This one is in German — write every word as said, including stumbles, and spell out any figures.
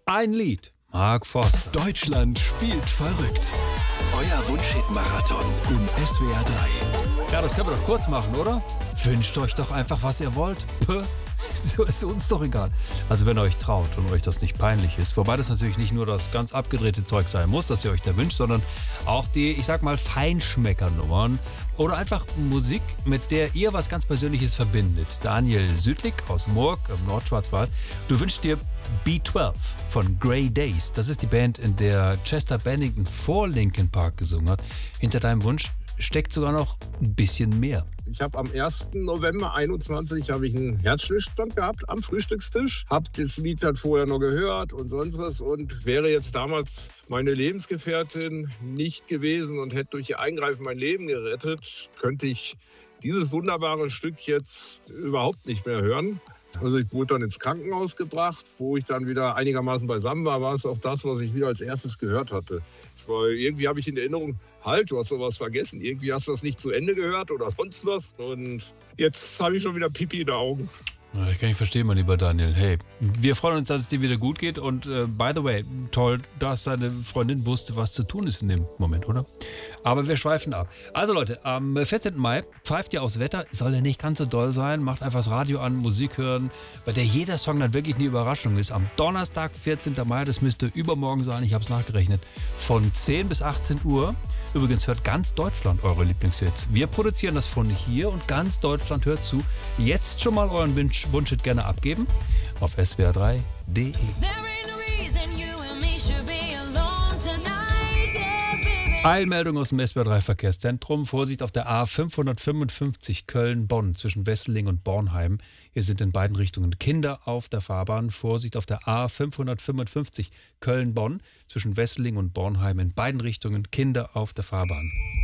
Ein Lied. Mark Forster. Deutschland spielt verrückt. Euer Wunschhit-Marathon im S W R drei. Ja, das können wir doch kurz machen, oder? Wünscht euch doch einfach, was ihr wollt. Puh. So ist uns doch egal. Also wenn ihr euch traut und euch das nicht peinlich ist, wobei das natürlich nicht nur das ganz abgedrehte Zeug sein muss, das ihr euch da wünscht, sondern auch die, ich sag mal, Feinschmeckernummern oder einfach Musik, mit der ihr was ganz Persönliches verbindet. Daniel Südlich aus Murg im Nordschwarzwald, du wünschst dir B zwölf von Grey Days. Das ist die Band, in der Chester Bennington vor Linkin Park gesungen hat. Hinter deinem Wunsch steckt sogar noch ein bisschen mehr. Ich habe am ersten November einundzwanzig habe ich einen Herzstillstand gehabt am Frühstückstisch. Habe das Lied dann vorher noch gehört und sonst was. Und wäre jetzt damals meine Lebensgefährtin nicht gewesen und hätte durch ihr Eingreifen mein Leben gerettet, könnte ich dieses wunderbare Stück jetzt überhaupt nicht mehr hören. Also ich wurde dann ins Krankenhaus gebracht, wo ich dann wieder einigermaßen beisammen war, war es auch das, was ich wieder als erstes gehört hatte. Weil irgendwie habe ich in Erinnerung, halt, du hast sowas vergessen. Irgendwie hast du das nicht zu Ende gehört oder sonst was. Und jetzt habe ich schon wieder Pipi in den Augen. Ja, ich kann nicht verstehen, mein lieber Daniel. Hey, wir freuen uns, dass es dir wieder gut geht. Und äh, by the way, toll, dass deine Freundin wusste, was zu tun ist in dem Moment, oder? Aber wir schweifen ab. Also Leute, am vierzehnten Mai pfeift ihr aufs Wetter. Soll ja nicht ganz so doll sein. Macht einfach das Radio an, Musik hören, bei der jeder Song dann wirklich eine Überraschung ist. Am Donnerstag, vierzehnten Mai, das müsste übermorgen sein, ich habe es nachgerechnet, von zehn bis achtzehn Uhr. Übrigens hört ganz Deutschland eure Lieblingshits. Wir produzieren das von hier und ganz Deutschland hört zu. Jetzt schon mal euren Wunsch, Wunschhit gerne abgeben auf s w r drei punkt d e. Eilmeldung aus dem S W R drei Verkehrszentrum. Vorsicht auf der A fünfhundertfünfundfünfzig Köln-Bonn zwischen Wesseling und Bornheim. Hier sind in beiden Richtungen Kinder auf der Fahrbahn. Vorsicht auf der A fünfhundertfünfundfünfzig Köln-Bonn zwischen Wesseling und Bornheim. In beiden Richtungen Kinder auf der Fahrbahn.